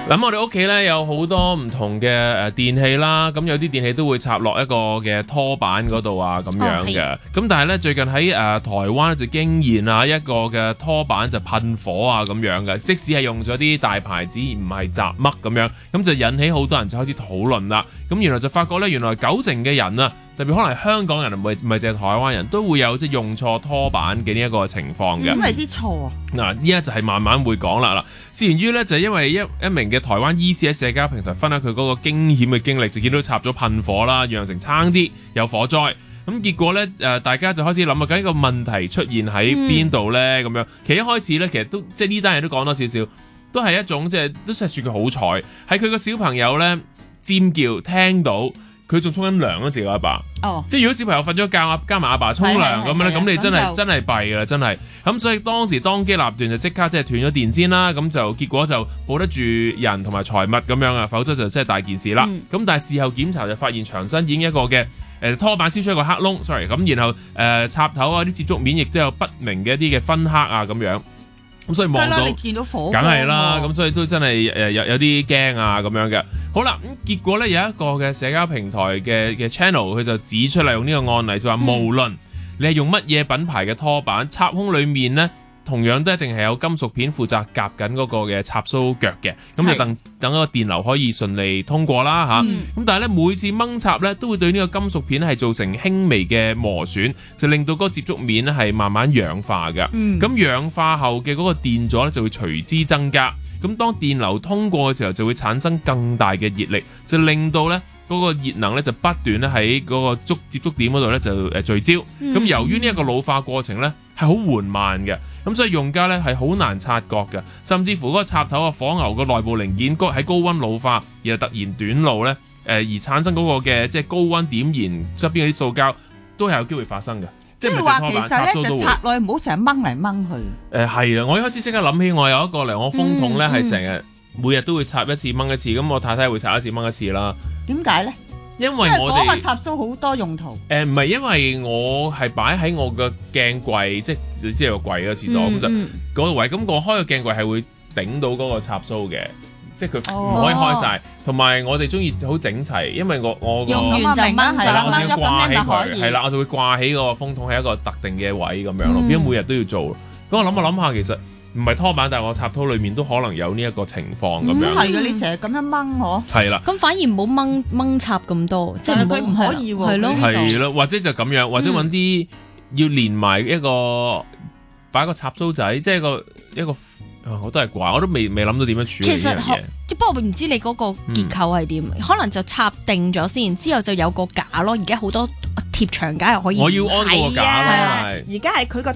咁我哋屋企咧有好多唔同嘅電器啦，咁有啲電器都會插落一個嘅拖板嗰度啊咁樣嘅。咁但係咧最近喺台灣就經驗啊一個嘅拖板就噴火啊咁樣嘅，即使係用咗啲大牌子而唔係雜乜咁樣，咁就引起好多人就開始討論啦。咁原來就發覺咧，原來90%嘅人啊，特別可能係香港人唔係淨係台灣人都會有即係用錯拖板嘅呢一個情況嘅。 咁係之錯啊！ 嗱，依家就係慢慢會講啦。事源於咧就係因為一名嘅台灣醫師喺社交平台分享佢嗰個驚險嘅經歷，就見到插咗噴火啦，釀成差啲有火災。咁結果咧大家就開始諗啊，究竟個問題出現喺邊度咧？咁樣其實一開始咧，其實都即係呢單嘢都講多少少，都係一種即係都算佢好彩，係佢個小朋友咧尖叫聽到。佢仲沖緊涼嗰時阿爸，即係如果小朋友瞓咗覺，加埋阿爸沖涼咁樣咧，咁你真係弊噶啦，真係。咁所以當時當機立斷就即刻即係斷咗電先啦，咁就結果就保得住人同埋財物咁樣啊，否則就真係大件事啦。咁但係事後檢查就發現牆身已經一個嘅拖板燒出一個黑窿，sorry，咁然後插頭啊啲接觸面亦都有不明嘅一啲嘅分黑啊咁樣。咁所以望到， 你見到火， 梗係啦。咁所以都真係有啲驚啊咁樣嘅。好啦，咁結果咧有一個嘅社交平台嘅 channel， 佢就指出嚟用呢個案例，就話無論你係用乜嘢品牌嘅拖板，插孔裡面咧同樣都一定係有金屬片負責夾緊嗰個嘅插蘇腳嘅，咁就等個電流可以順利通過啦嚇。咁但係咧每次掹插咧都會對呢個金屬片係造成輕微嘅磨損，就令到嗰個接觸面咧係慢慢氧化嘅。咁氧化後嘅嗰個電阻咧就會隨之增加。咁當電流通過嘅時候，就會產生更大嘅熱力，就令到咧嗰個熱能咧就不斷咧喺嗰個接觸點嗰度咧就聚焦。咁由於呢一個老化過程咧係好緩慢嘅，咁所以用家咧係好難察覺嘅，甚至乎嗰個插頭啊、火牛個內部零件喺高溫老化，然後突然短路咧而產生嗰個嘅即係高溫點燃側邊嗰啲塑膠，都係有機會發生嘅。 即係話其實咧就插落去，唔好成日掹嚟掹去。 係啊，我一開始即刻諗起我有一個嚟，我風筒咧係成日每日都會插一次掹一次，咁我太太會插一次掹一次啦。 點解咧？ 因為我哋嗰個插蘇好多用途。 唔係，因為我係擺喺我嘅鏡櫃，即係你知有個櫃嘅廁所咁就嗰個位，咁我開個鏡櫃係會頂到嗰個插蘇嘅。即係佢唔可以開晒，同埋我哋中意好整齊，因為我用完就掹， 係啦，我就掛起佢，係啦，我就會掛起個風筒喺一個特定嘅位咁樣咯，變咗每日都要做。咁我諗下，其實唔係拖板，但係我插頭裏面都可能有呢一個情況咁樣。 係嘅，你成日咁樣掹嗬。係啦。 咁反而唔好掹插咁多，即係佢唔可以喎。 係咯。 係咯，或者就咁樣，或者揾啲要連埋一個擺個插蘇仔，即係一個。我都係掛，我都未諗到點樣處理呢樣嘢。 不過唔知你嗰個結構係點，可能就插定咗先，之後就有個架咯。而家好多貼牆架又可以。 我要安個架啦。 而家係佢個